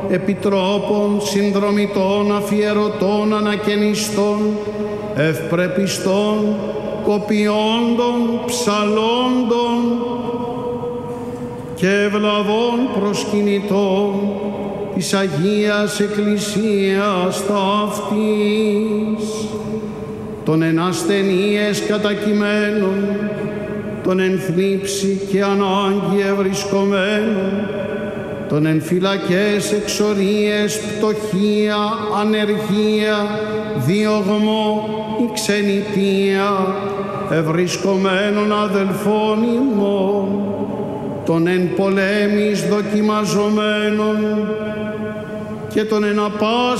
επιτρόπων, συνδρομητών, αφιερωτών, ανακαινιστών, ευπρεπιστών, κοπιόντων, ψαλόντων και ευλαβών προσκυνητών της Αγίας Εκκλησίας ταύτης, των εν ασθενείες κατακειμένων, των εν θλίψη και ανάγκη ευρισκομένων, των εν φυλακές, εξορίες, πτωχία, ανεργία, διωγμό ή ξενιτεία, ευρισκομένων αδελφών ημών, των εν πολέμης δοκιμαζομένων και των εν